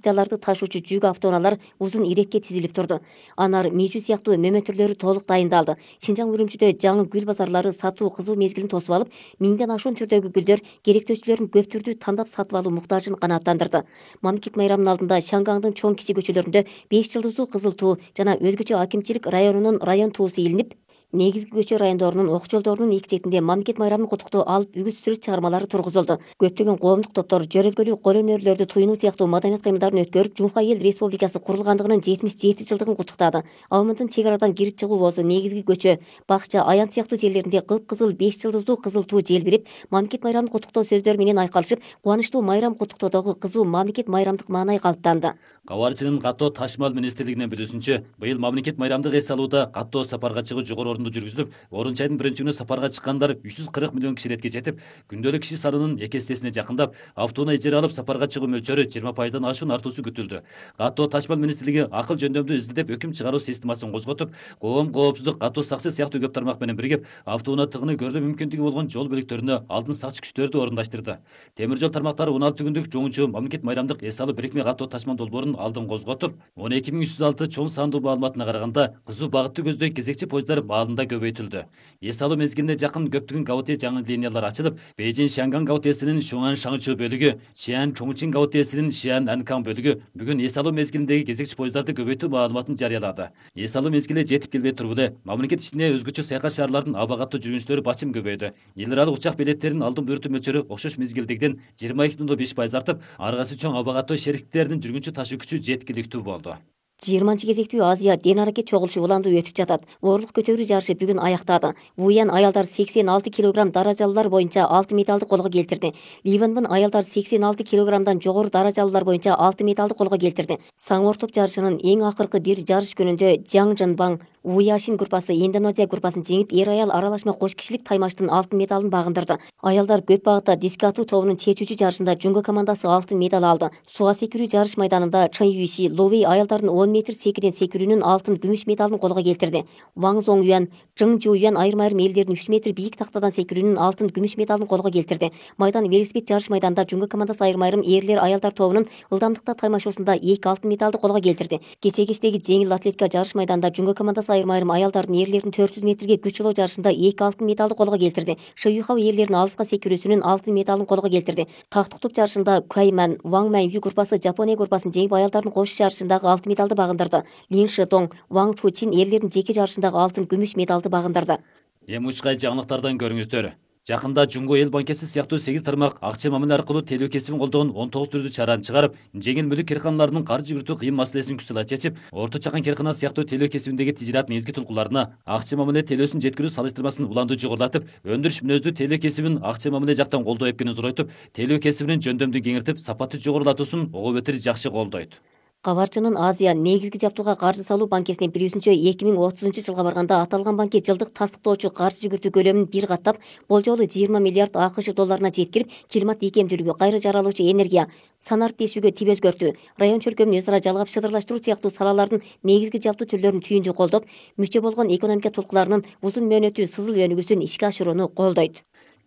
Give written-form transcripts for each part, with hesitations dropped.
бакчаларды ташуучу жүк автоунаалар узун иретке тизилип турду. Анар мижу сыяктуу мөмө түрлөрү толук дайындалды. Шинжаң Үрүмчүдө жаңы гүл базарлары сатуу кызуу мезгилин тосуп алып, миңден ашуун түрдөгү гүлдөр керектөөчүлөрдүн көп түрдүү тандап сатып алуу муктажын канааттандырды. Мамлекет майрамынын алдында Шангаңдын чоң кичи көчөлөрүндө 5 жылдыздуу кызыл туу жана өзгөчө акимчилик районунун район туусу илинип, негизги көчө райондорунун ок жолдорунун эки четинде мамлекет майрамын куттуктоо алып үгүт сүрөт чыгармалары тургузулду. Көптөгөн коомдук топтор жөрөлгөлүү кол өнөрлөрдү туюнуу сыяктуу маданият кыймылдарын өткөрүп, Жумка эл республикасы курулгандыгынын 77 жылдыгын куттуктады. АБМдын чек арадан кирип чыгуу оозу негизги көчө, бакча, аян сыяктуу жерлеринде кыпкызыл 5 жылдыздуу кызыл туу желбирип, мамлекет майрамын куттуктоо сөздөр менен айкалышып, кубанычтуу майрам куттуктоодогу кызуу мамлекет майрамдык маанай калыптанды. Кабарчынын каттоо ташмал министрлигинин билүүсүнчө, быйыл мамлекет майрамдык эс алууда каттоо сапарга чыгуу жогору орунду жүргүзүлүп, орунчу айдын 1-күнү сапарга чыккандар 340 миллион киши иретке жетип, күндөлүк киши санынын 2 эсесине жакындап, автоунаа ижара алып сапарга чыгуу мөлчөрү 20% ашуун артуусу күтүлдү. Каттоо ташмал министрлиги акыл жөндөмдү изилдеп өкүм чыгаруу системасын козготуп, коопсуздук, каттоо сакчы сыяктуу көп тармак менен биригип, автоунаа тыгыны көрдөө мүмкүндүгү болгон жол бөлүктөрүнө алдын сакчы күчтөрдү орундаштырды. Темир жол тармактары 16 күндүк чоңунчу мамлекет майрамдык эс алуу бирикме каттоо ташмал долбоорун алдын козготуп, 12306 чоң сандуу маалыматына караганда, кызуу багытты көздөй кезекчи поездар маалында көбөйтүлдү. Эс алуу мезгилине жакын көптөгөн Гаути жаңы линиялар ачылып, Бейжин Шанган Гаутесинин Шуан Шаңчу бөлүгү, Шиан Чоңчин Гаутесинин Шиан Анкан бөлүгү бүгүн эс алуу мезгилиндеги кезекчи поездарды көбөйтүү маалыматын жарыялады. Эс алуу мезгили жетип келбей турбу эле мамлекет ичинде өзгөчө саякат шаарлардын абагаттуу жүргүнчүлөрү бачым көбөйдү. Эл аралык учак билеттеринин алдын буйртуу мөлчөрү окшош мезгилдегиден 22,5% артып, аргасы чоң абагаттуу шериктиктердин жүргүнчү ташуу күчү жеткиликтүү болду. 20 кезектүү Азия ден аракет чогулушу уланду өтүп жатат. Орлук көтөрүү жарышы бүгүн аяктады. Вуян аялдар 86 кг даражалуулар боюнча 6 медалды колго келтирди. Ливанбын аялдар 86 кг жогору даражалуулар боюнча 6 медалды колго келтирди. Саң ортоп жарышынын эң акыркы бир жарыш күнүндө Жаң Жанбаң Вуяшин группасы Индонезия группасын жеңип, эр-аял аралашма кош кишилик таймаштын алтын медалын багындырды. Аялдар көп багытта диск атуу тобунун чечүүчү жарышында Жунго командасы алтын медаль алды. Суга секирүү жарыш майданында Чан Юйши Ловей аялдардын 10 метр секирен секирүүнүн алтын күмүш медалын колго келтирди. Ваң Зоң Юан, Чжың Жу Юан айрым элдердин 3 метр бийик тактадан секирүүнүн алтын күмүш медалын колго келтирди. Майдан велосипед жарыш майданында Жунго командасы айрым эрлер аялдар тобунун ылдамдыкта таймашуусунда 2 алтын медалды колго келтирди. Кече кечтеги жеңил атлетика жарыш майданында Жунго командасы айрым аялдардын эрлердин 400 метрге күч чолоо жарышында 2 алтын медалды колго келтирди. Шоюхау эрлердин алыска секирүүсүнүн алтын медалын колго келтирди. Тактык топ жарышында Кайман Ваң Мэн Ю группасы Жапония группасын жеңип, аялдардын кош жарышындагы алтын медалды багындырды. Лин Шитонг Ваң Чучин эрлердин жеке жарышындагы алтын күмүш медалды багындырды. Эми учкай жаңылыктардан көрүңүздөр. Жакында Жумго эл банкеси сыяктуу 8 тармак акча мамиле аркылуу телөө кесибин колдогон 19 түрдүү чараны чыгарып, жеңил мүлүк карканаларынын каржы жүгүртүү кыйын маселесин күчтала чечип, орто чакан каркана сыяктуу телөө кесибиндеги тижират негизги тулкуларына акча мамиле телөөсүн жеткирүү салыштырмасын уланду жогорулатып, өндүрүш мүнөздүү телөө кесибин акча мамиле жактан колдоо эпкени зоройтуп, телөө кесибинин жөндөмдү кеңиртип, сапаты жогорулатуусун ого бетер жакшы колдойт. Кабарчынын Азия негизги жаптууга каржы салуу банкесинин билүүсүнчө 2030 жылга барганда аталган банке жылдык тастыктоочу каржы жүгүртүү көлөмүн бир каттап, болжолу 20 миллиард АКШ долларына жеткирип, климат ийкемдүүлүгү, кайра жаралуучу энергия, санарт тиешүүгө тип өзгөртүү, район чөлкөмүн өз ара жалгап шыдырлаштыруу сыяктуу салалардын негизги жаптуу түрлөрүн түйүндүү колдоп, мүчө болгон экономика толкуларынын узун мөөнөттүү сызыл өнүгүүсүн ишке ашырууну колдойт.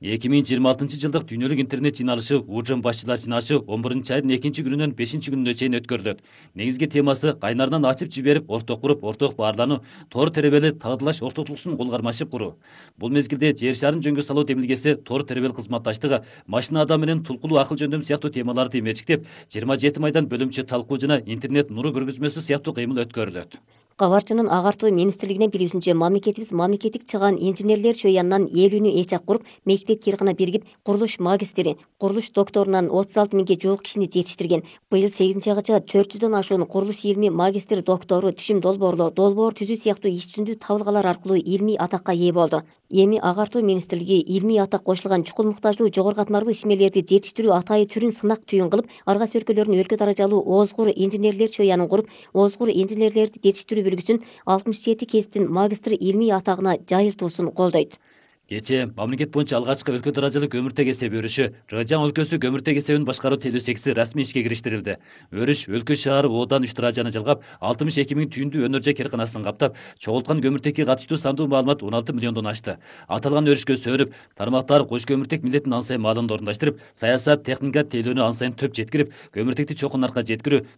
2026 жылдык дүйнөлүк интернет жыйналышы Ужун башчылар жыйналышы 11 айдын 2-күнүнөн 5-күнүнө чейин өткөрүлөт. Негизги темасы кайнарынан ачып жиберип, орток куруп, орток баарлануу, тор теребели тагдылаш ортоктугусун кол кармашып куруу. Бул мезгилде жер шарын жөнгө салуу демилгеси, тор теребел кызматташтыгы, машина адам менен тулкулуу акыл жөндөм сыяктуу темаларды мерчиктеп, 27 майдан бөлүмчө талкуу жана интернет нуру көргөзмөсү сыяктуу кыймыл өткөрүлөт. Кабарчынын агартуу министрлигинин билүүсүнчө, мамлекетибиз мамлекеттик чыгаан инженерлер чөйянынан 50 эчак куруп, мектеп киргана биригип, курулуш магистри, курулуш докторунан 36 миңге жуук кишини жетиштирген. Быйыл 8-айга 400дөн ашуун курулуш илми магистр доктору түшүм долбоорлоо, долбоор түзүү сыяктуу иш жүзүндүү табылгалар аркылуу илмий атакка ээ болду. Эми агартуу министрлиги илмий атак кошулган чукул муктаждуу жогору катмарлуу ишмерлерди жетиштирүү атайы түрүн сынак түйүн кылып, арга өлкөлөрүнүн өлкө даражалуу оозгур инженерлер чөйянын куруп, оозгур инженерлерди жетиштирүү бүлүгүсүн 67 кесиптин магистр илмий атагына жайылтуусун колдойт. Кече мамлекет боюнча алгачкы өлкө даражалуу көмүртек эсеп өрүшү Рыжаң өлкөсү көмүртек эсебин башкаруу телөөсекси расмий ишке кириштирилди. Өрүш өлкө шаар оодан 3 даражаны жалгап, 62 миң түйүндүү өнөр жай карканасын каптап, чогулткан көмүртекке катыштуу сандуу маалымат 16 миллиондон ашты. Аталган өрүшкө сөөнүп, тармактар кош көмүртек милдетин ансайын маалында орундаштырып, саясат, техника, тейлөөнү ансайын төп жеткирип, көмүртекти чокун наркка жеткирүү,